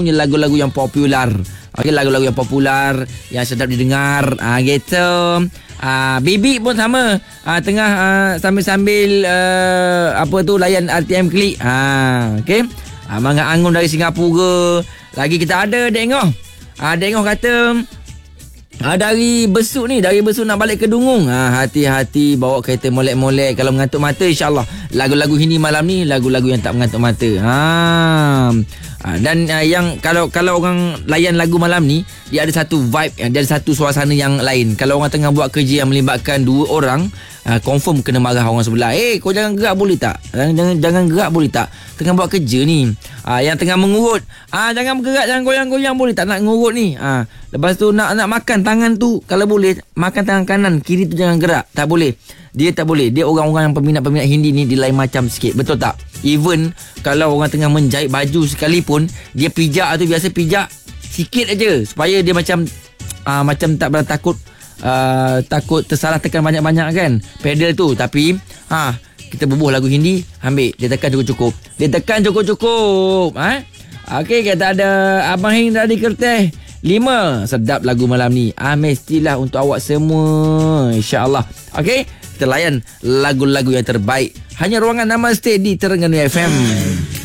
lagu-lagu yang popular. Okey, lagu-lagu yang popular yang sedap didengar. Gitu. Bibi pun sama. Tengah sambil-sambil layan RTM Klik. Okey. Mangga Angun dari Singapura. Lagi kita ada Dek Ngoh. Dek Ngoh kata dari Besut nak balik ke Dungung. Hati-hati bawa kereta molek-molek. Kalau mengantuk mata, insyaAllah lagu-lagu Hindi malam ni lagu-lagu yang tak mengantuk mata. Dan yang kalau orang layan lagu malam ni, dia ada satu vibe, dia ada satu suasana yang lain. Kalau orang tengah buat kerja yang melibatkan dua orang, confirm kena marah orang sebelah. Kau jangan gerak boleh tak? Jangan gerak boleh tak? Tengah buat kerja ni. Yang tengah mengurut, jangan bergerak, jangan goyang-goyang boleh tak? Nak ngurut ni. Lepas tu nak makan, tangan tu kalau boleh makan tangan kanan, kiri tu jangan gerak. Tak boleh. Dia tak boleh. Dia orang-orang yang peminat-peminat Hindi ni, dia lain macam sikit. Betul tak? Even kalau orang tengah menjahit baju sekalipun, dia pijak tu biasa pijak sikit aja supaya dia macam tak berapa takut tersalah tekan banyak-banyak kan pedal tu. Tapi kita bubuh lagu Hindi, ambil dia tekan cukup-cukup. Okey, kita ada Abang Hing dari Kerteh 5. Sedap lagu malam ni. Mestilah untuk awak semua, insya-Allah. Okey, kita layan lagu-lagu yang terbaik. Hanya ruangan Namaste di Terengganu FM.